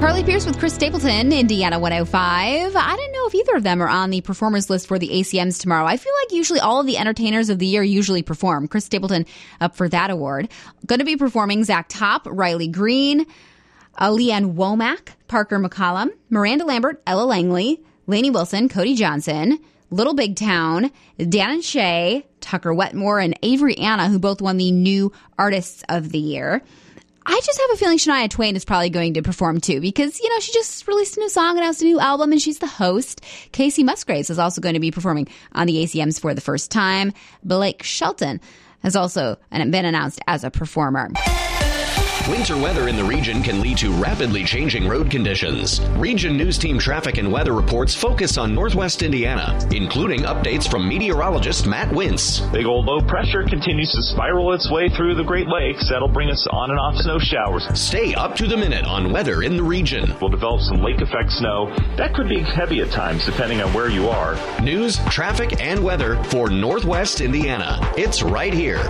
Carly Pierce with Chris Stapleton, Indiana 105. I didn't know if either of them are on the performers list for the ACMs tomorrow. I feel like usually all of the entertainers of the year usually perform. Chris Stapleton up for that award. Going to be performing Zach Top, Riley Green, Leanne Womack, Parker McCollum, Miranda Lambert, Ella Langley, Lainey Wilson, Cody Johnson, Little Big Town, Dan and Shay, Tucker Wetmore, and Avery Anna, who both won the New Artists of the Year. I just have a feeling Shania Twain is probably going to perform too because, she just released a new song, announced a new album, and she's the host. Casey Musgraves is also going to be performing on the ACMs for the first time. Blake Shelton has also been announced as a performer. Winter weather in the region can lead to rapidly changing road conditions. Region News Team traffic and weather reports focus on Northwest Indiana, including updates from meteorologist Matt Wintz. Big old low pressure continues to spiral its way through the Great Lakes. That'll bring us on and off snow showers. Stay up to the minute on weather in the region. We'll develop some lake effect snow. That could be heavy at times depending on where you are. News, traffic, and weather for Northwest Indiana. It's right here.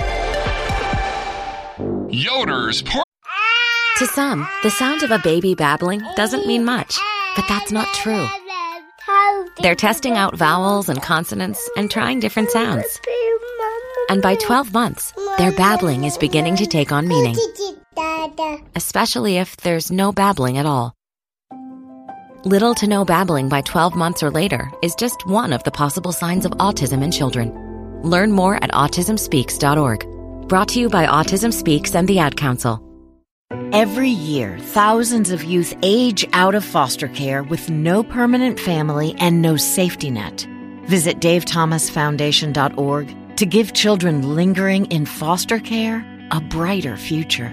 Yoder's To some, the sound of a baby babbling doesn't mean much, but that's not true. They're testing out vowels and consonants and trying different sounds. And by 12 months, their babbling is beginning to take on meaning, especially if there's no babbling at all. Little to no babbling by 12 months or later is just one of the possible signs of autism in children. Learn more at autismspeaks.org. Brought to you by Autism Speaks and the Ad Council. Every year, thousands of youth age out of foster care with no permanent family and no safety net. Visit davethomasfoundation.org to give children lingering in foster care a brighter future.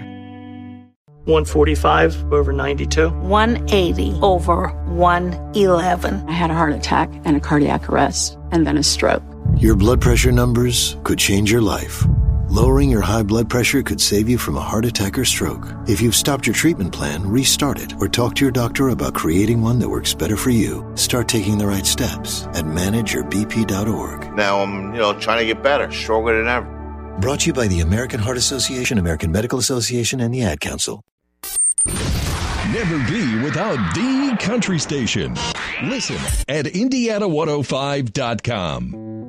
145 over 92. 180 over 111. I had a heart attack and a cardiac arrest and then a stroke. Your blood pressure numbers could change your life. Lowering your high blood pressure could save you from a heart attack or stroke. If you've stopped your treatment plan, restart it or talk to your doctor about creating one that works better for you. Start taking the right steps at manageyourbp.org. Now I'm, trying to get better, stronger than ever. Brought to you by the American Heart Association, American Medical Association, and the Ad Council. Never be without the country station. Listen at Indiana105.com.